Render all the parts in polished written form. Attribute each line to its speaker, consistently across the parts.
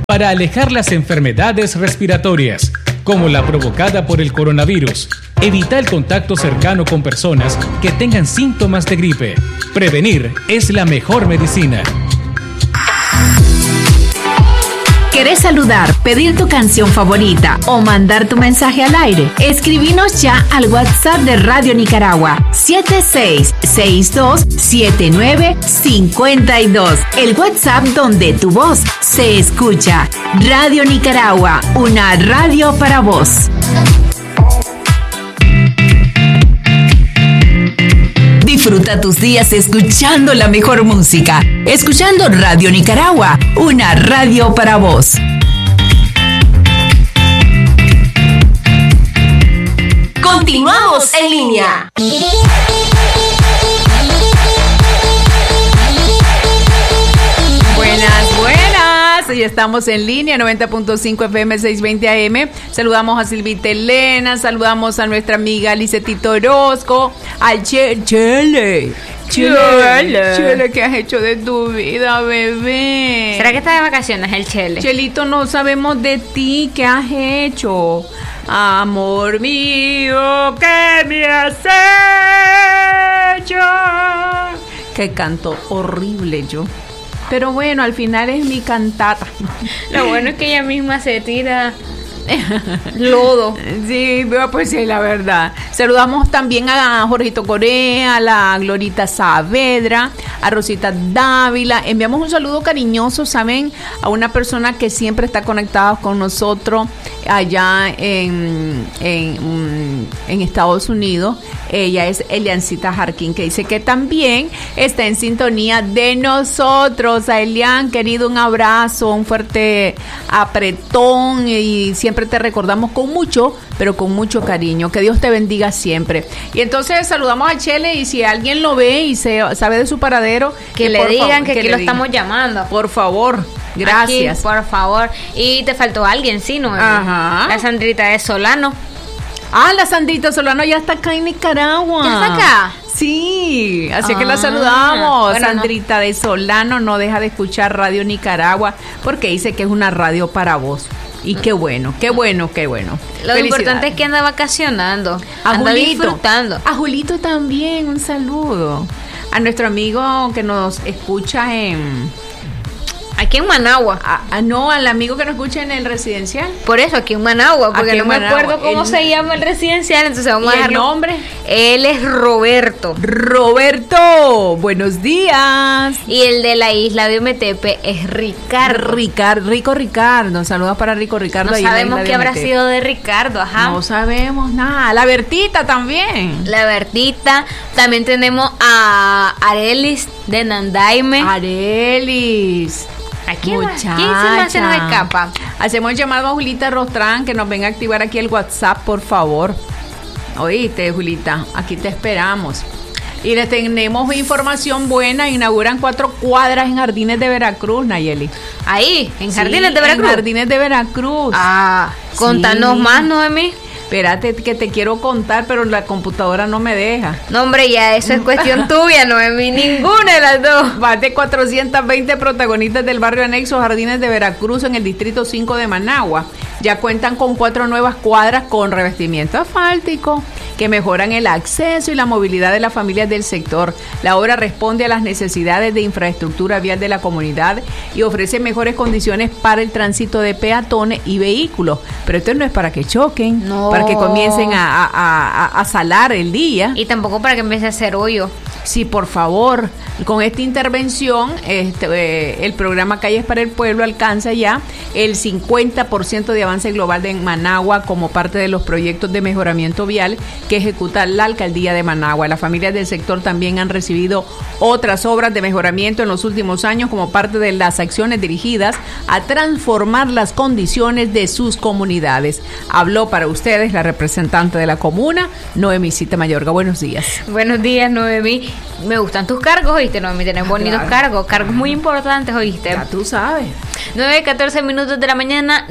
Speaker 1: para alejar las enfermedades respiratorias, como la provocada por el coronavirus. Evita el contacto cercano con personas que tengan síntomas de gripe. Prevenir es la mejor medicina.
Speaker 2: ¿Querés saludar, pedir tu canción favorita o mandar tu mensaje al aire? Escribinos ya al WhatsApp de Radio Nicaragua 76627952. El WhatsApp donde tu voz se escucha. Radio Nicaragua, una radio para vos. Disfruta tus días escuchando la mejor música. Escuchando Radio Nicaragua, una radio para vos. Continuamos en línea. Buenas. Ya estamos en línea, 90.5 FM, 620 AM. Saludamos a Silvita Elena, saludamos a nuestra amiga Licetito Orozco, al Chele, ¿qué has hecho de tu vida, bebé?
Speaker 3: ¿Será que está de vacaciones el Chele?
Speaker 2: Chelito, no sabemos de ti, ¿qué has hecho? Amor mío, ¿qué me has hecho? Qué canto horrible yo. Pero bueno, al final es mi cantata.
Speaker 3: Lo bueno es que ella misma se tira lodo.
Speaker 2: Sí, pues sí, la verdad. Saludamos también a Jorgito Corea, a la Glorita Saavedra, a Rosita Dávila. Enviamos un saludo cariñoso, ¿saben? A una persona que siempre está conectada con nosotros allá en Estados Unidos. Ella es Eliancita Jarquín, que dice que también está en sintonía de nosotros. A Elian, querido, un abrazo, un fuerte apretón, y siempre te recordamos con mucho, pero con mucho cariño. Que Dios te bendiga siempre. Y entonces saludamos a Chele, y si alguien lo ve y sabe de su paradero,
Speaker 3: que le digan que aquí lo estamos llamando.
Speaker 2: Por favor. Gracias.
Speaker 3: Aquí, por favor. Y te faltó alguien, ¿sí? ¿No?
Speaker 2: Ajá.
Speaker 3: La Sandrita de Solano.
Speaker 2: Ah, la Sandrita Solano ya está acá en Nicaragua.
Speaker 3: ¿Ya está acá?
Speaker 2: Sí, así que la saludamos. Bueno, Sandrita de Solano no deja de escuchar Radio Nicaragua porque dice que es una radio para vos. Y qué bueno, qué bueno, qué bueno.
Speaker 3: Lo importante es que anda vacacionando, anda disfrutando.
Speaker 2: A Julito también, un saludo. A nuestro amigo que nos escucha
Speaker 3: aquí en Managua.
Speaker 2: No, al amigo que nos escucha en el residencial.
Speaker 3: Por eso, aquí en Managua, porque no me acuerdo cómo se llama el residencial, entonces vamos a dejar
Speaker 2: el nombre.
Speaker 3: Él es Roberto.
Speaker 2: Roberto, buenos días.
Speaker 3: Y el de la isla de Ometepe es Ricardo.
Speaker 2: Rico Ricardo, saludos para Rico Ricardo.
Speaker 3: No sabemos qué habrá sido de Ricardo, ajá.
Speaker 2: No sabemos nada. La Bertita también.
Speaker 3: La Bertita. También tenemos a Arelis de Nandaime.
Speaker 2: Arelis.
Speaker 3: Aquí ¿Quién se nos escapa?
Speaker 2: Hacemos llamado a Julita Rostrán que nos venga a activar aquí el WhatsApp, por favor. Oíste, Julita, aquí te esperamos. Y le tenemos información buena. Inauguran 4 cuadras en Jardines de Veracruz, Nayeli.
Speaker 3: Ahí, en Jardines de Veracruz.
Speaker 2: En Jardines de Veracruz.
Speaker 3: Contanos más, Noemí.
Speaker 2: Espérate que te quiero contar, pero la computadora no me deja.
Speaker 3: No, hombre, ya eso es cuestión tuya, Noemí, ninguna de las dos.
Speaker 2: Más de 420 protagonistas del barrio anexo Jardines de Veracruz en el distrito 5 de Managua ya cuentan con 4 nuevas cuadras con revestimiento asfáltico que mejoran el acceso y la movilidad de las familias del sector. La obra responde a las necesidades de infraestructura vial de la comunidad y ofrece mejores condiciones para el tránsito de peatones y vehículos. Pero esto no es para que choquen,
Speaker 3: no,
Speaker 2: para que comiencen a salar el día.
Speaker 3: Y tampoco para que empiece a hacer hoyo.
Speaker 2: Sí, por favor. Con esta intervención, el programa Calles para el Pueblo alcanza ya el 50% de avance global de Managua como parte de los proyectos de mejoramiento vial que ejecuta la Alcaldía de Managua. Las familias del sector también han recibido otras obras de mejoramiento en los últimos años como parte de las acciones dirigidas a transformar las condiciones de sus comunidades. Habló para ustedes la representante de la comuna, Noemí Cita Mayorga. Buenos días.
Speaker 3: Buenos días, Noemí. Me gustan tus cargos, ¿oíste, Noemí? Tenés bonitos cargos muy importantes, ¿oíste?
Speaker 2: Ya tú sabes.
Speaker 3: 9:14 minutos de la mañana.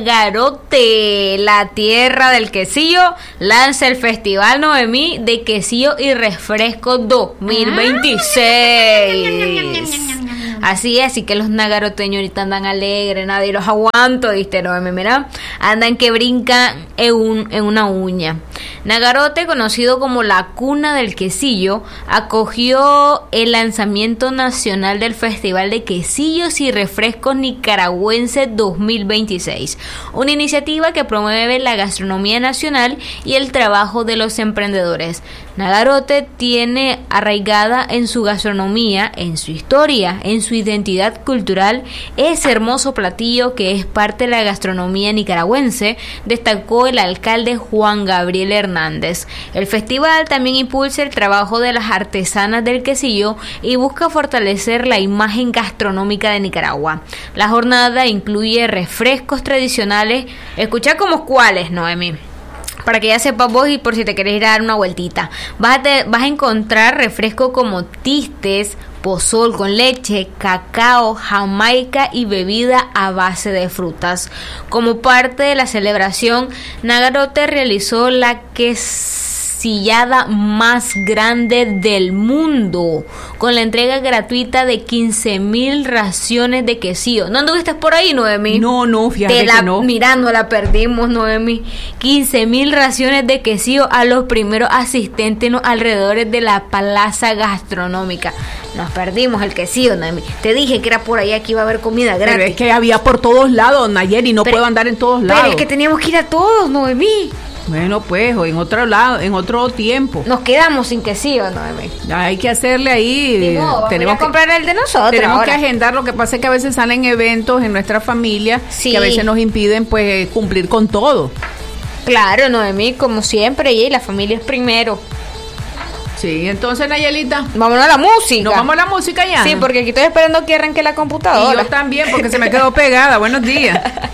Speaker 3: Nagarote, la tierra del quesillo, lanza el Festival Noemí de Quesillo y Refresco 2026. Así es, así que los nagaroteños ahorita andan alegres, nadie los aguanto, ¿viste? No, mira, andan que brincan en una uña. Nagarote, conocido como la cuna del quesillo, acogió el lanzamiento nacional del Festival de Quesillos y Refrescos Nicaragüense 2026, una iniciativa que promueve la gastronomía nacional y el trabajo de los emprendedores. Nagarote tiene arraigada en su gastronomía, en su historia, en su identidad cultural, ese hermoso platillo que es parte de la gastronomía nicaragüense, destacó el alcalde Juan Gabriel Hernández. El festival también impulsa el trabajo de las artesanas del quesillo y busca fortalecer la imagen gastronómica de Nicaragua. La jornada incluye refrescos tradicionales, escucha como cuáles, Noemi, para que ya sepas vos y por si te querés ir a dar una vueltita. Vas a encontrar refrescos como tistes, pozol con leche, cacao, jamaica y bebida a base de frutas. Como parte de la celebración, Nagarote realizó la quesillada más grande del mundo, con la entrega gratuita de 15,000 raciones de quesillo. ¿No anduviste por ahí, Noemi?
Speaker 2: No, fíjate que no.
Speaker 3: Mira, no la perdimos, Noemi. 15,000 raciones de quesillo a los primeros asistentes en los alrededores de la plaza gastronómica. Nos perdimos el quesillo, Noemi. Te dije que era por allá que iba a haber comida gratis.
Speaker 2: Pero es que había por todos lados, Nayeli, no puedo andar en todos lados.
Speaker 3: Pero es que teníamos que ir a todos, Noemi.
Speaker 2: Bueno, pues, o en otro lado, en otro tiempo.
Speaker 3: Nos quedamos sin quesillo, Noemi.
Speaker 2: Hay que hacerle ahí.
Speaker 3: Tenemos que comprar el de nosotros.
Speaker 2: Tenemos
Speaker 3: ahora
Speaker 2: que agendar. Lo que pasa es que a veces salen eventos en nuestra familia que a veces nos impiden, pues, cumplir con todo.
Speaker 3: Claro, Noemi, como siempre, y la familia es primero.
Speaker 2: Sí, entonces, Nayelita,
Speaker 3: vámonos a la música.
Speaker 2: ¿Nos vamos a la música ya?
Speaker 3: Sí, porque aquí estoy esperando que arranque la computadora.
Speaker 2: Y yo también, porque se me quedó pegada. Buenos días.